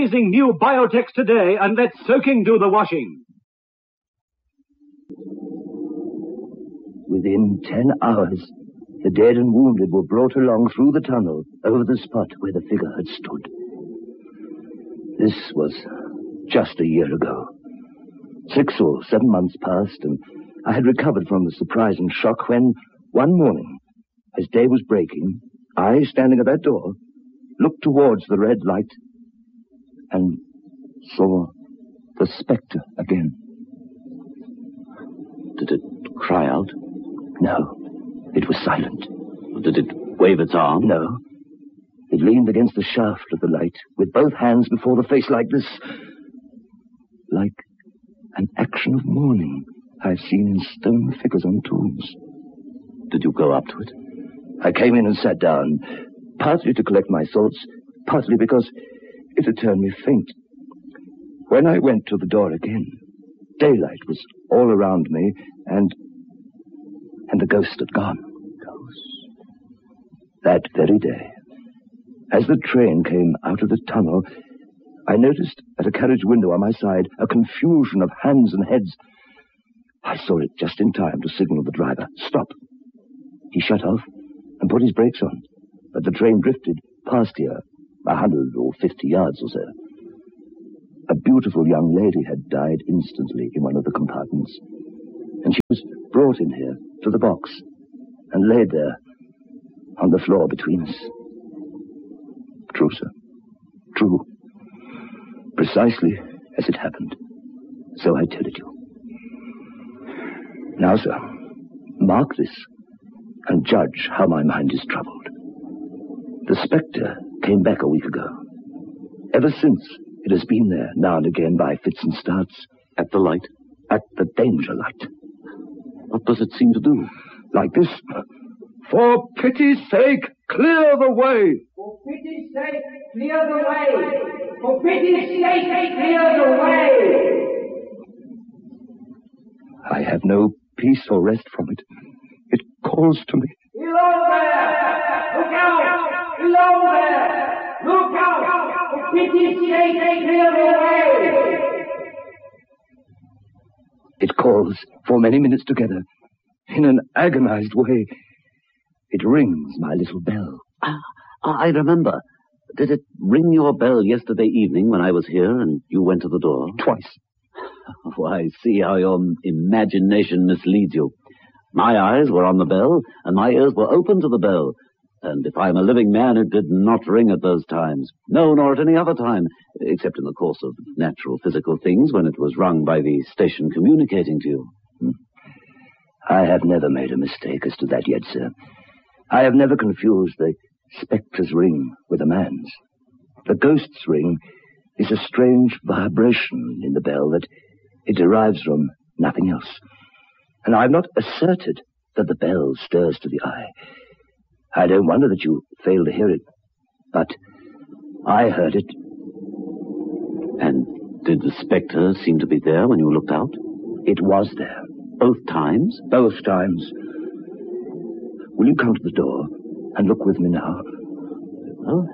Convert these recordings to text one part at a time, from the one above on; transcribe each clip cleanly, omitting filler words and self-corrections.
amazing new Biotex today and let soaking do the washing. Within 10 hours, the dead and wounded were brought along through the tunnel over the spot where the figure had stood. This was just a year ago. 6 or 7 months passed, and I had recovered from the surprise and shock when, one morning, as day was breaking, I, standing at that door, looked towards the red light and saw the spectre again. Did it cry out? No, it was silent. Did it wave its arm? No. It leaned against the shaft of the light, with both hands before the face like this. Like an action of mourning I've seen in stone figures on tombs. Did you go up to it? I came in and sat down, partly to collect my thoughts, partly because it had turned me faint. When I went to the door again, daylight was all around me, and the ghost had gone. Ghost? That very day, as the train came out of the tunnel, I noticed at a carriage window on my side a confusion of hands and heads. I saw it just in time to signal the driver. Stop. He shut off and put his brakes on, but the train drifted past here, 150 yards or so. A beautiful young lady had died instantly in one of the compartments, and she was brought in here to the box and laid there on the floor between us. True, sir. True. Precisely as it happened. So I tell it you. Now, sir, mark this and judge how my mind is troubled. The spectre came back a week ago. Ever since, it has been there now and again by fits and starts. At the light? At the danger light. What does it seem to do? Like this. For pity's sake, clear the way. For pity's sake, clear the way. For pity's sake, clear the way. I have no peace or rest from it. It calls to me. Below there! Look out! Below there! Look out! For pity's sake, clear the way. It calls for many minutes together, in an agonized way. It rings my little bell. I remember. Did it ring your bell yesterday evening when I was here and you went to the door? Twice. Oh, I see how your imagination misleads you. My eyes were on the bell, and my ears were open to the bell. And if I am a living man, it did not ring at those times. No, nor at any other time, except in the course of natural physical things, when it was rung by the station communicating to you. I have never made a mistake as to that yet, sir. I have never confused the spectre's ring with a man's. The ghost's ring is a strange vibration in the bell that it derives from nothing else. And I have not asserted that the bell stirs to the eye. I don't wonder that you fail to hear it, but I heard it. And did the spectre seem to be there when you looked out? It was there. Both times? Both times. Will you come to the door and look with me now? Well,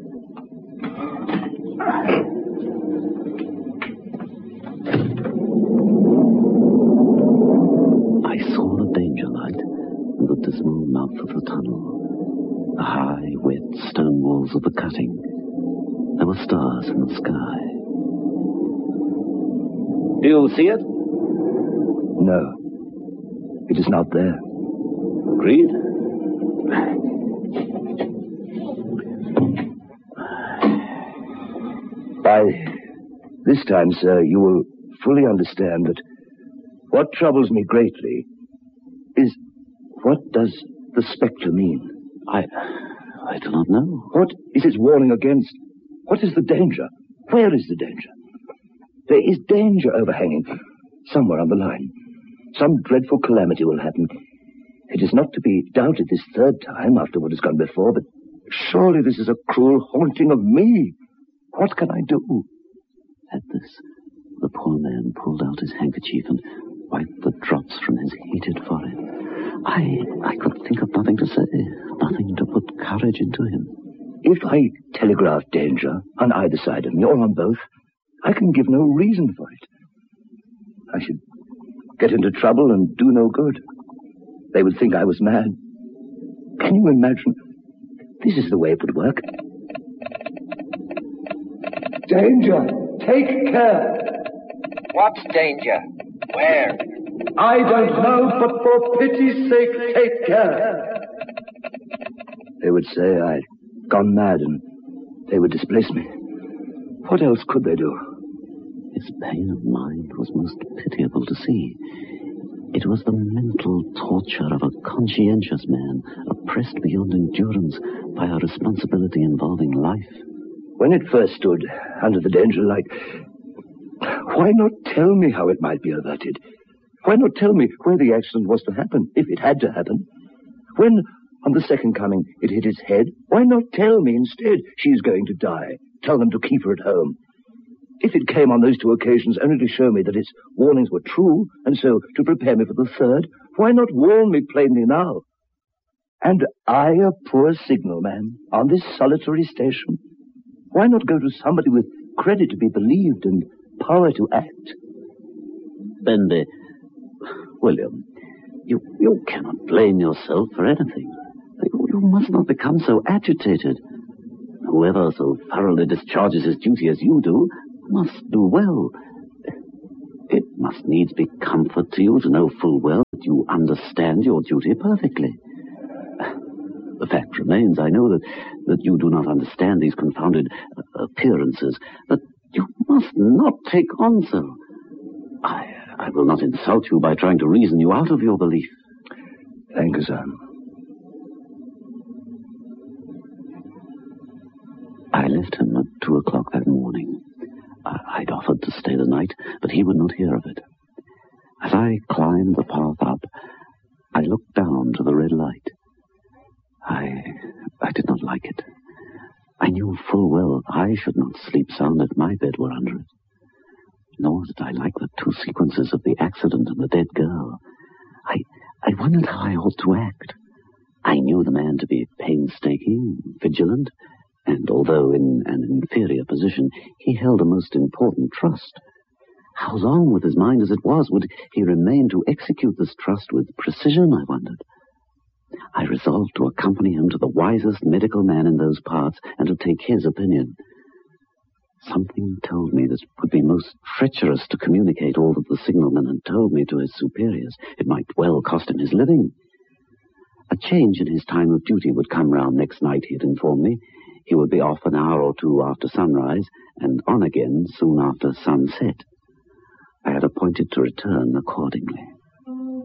I saw the danger light and the dismal mouth of the tunnel, the high, wet stone walls of the cutting. There were stars in the sky. Do you see it? No. It is not there. Agreed. By this time, sir, you will fully understand that what troubles me greatly is, what does the spectre mean? I do not know. What is its warning against? What is the danger? Where is the danger? There is danger overhanging somewhere on the line. Some dreadful calamity will happen. It is not to be doubted this third time after what has gone before, but surely this is a cruel haunting of me. What can I do? At this, the poor man pulled out his handkerchief and wiped the drops from his heated forehead. I could think of nothing to say, nothing to put courage into him. If I telegraph danger on either side of me, or on both, I can give no reason for it. I should get into trouble and do no good. They would think I was mad. Can you imagine? This is the way it would work. Danger! Take care! What's danger? Where? I don't know, but for pity's sake, take care! They would say I'd gone mad and they would displace me. What else could they do? His pain of mind was most pitiable to see. It was the mental torture of a conscientious man, oppressed beyond endurance by a responsibility involving life. When it first stood under the danger light, why not tell me how it might be averted? Why not tell me where the accident was to happen, if it had to happen? When, on the second coming, it hit his head, why not tell me instead she's going to die? Tell them to keep her at home. If it came on those two occasions only to show me that its warnings were true, and so to prepare me for the third, why not warn me plainly now? And I, a poor signalman, on this solitary station? Why not go to somebody with credit to be believed and power to act? Bendy, William, you cannot blame yourself for anything. You must not become so agitated. Whoever so thoroughly discharges his duty as you do must do well. It must needs be comfort to you to know full well that you understand your duty perfectly. The fact remains, I know that you do not understand these confounded appearances, but you must not take on so. I will not insult you by trying to reason you out of your belief. Thank you, sir. I left him at 2 o'clock that morning. I'd offered to stay the night, but he would not hear of it. As I climbed the path up, I looked down to the red light. I did not like it. I knew full well I should not sleep sound if my bed were under it. Nor did I like the two sequences of the accident and the dead girl. I wondered how I ought to act. I knew the man to be painstaking, vigilant, and although in an inferior position, he held a most important trust. How long, with his mind as it was, would he remain to execute this trust with precision, I wondered. I resolved to accompany him to the wisest medical man in those parts and to take his opinion. Something told me that it would be most treacherous to communicate all that the signalman had told me to his superiors. It might well cost him his living. A change in his time of duty would come round next night, he had informed me. He would be off an hour or two after sunrise, and on again soon after sunset. I had appointed to return accordingly.